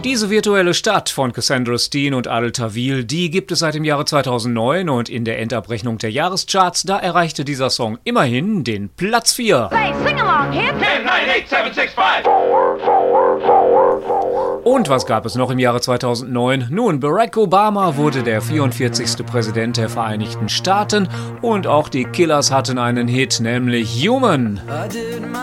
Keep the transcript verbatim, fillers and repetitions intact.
Diese virtuelle Stadt von Cassandra Steen und Adel Tawil, die gibt es seit dem Jahre zweitausendneun und in der Endabrechnung der Jahrescharts, da erreichte dieser Song immerhin den Platz vier. Say, sing along, kids. ten, nine, eight, seven, six, five. Und was gab es noch im Jahre zweitausendneun? Nun, Barack Obama wurde der vierundvierzigste Präsident der Vereinigten Staaten und auch die Killers hatten einen Hit, nämlich Human.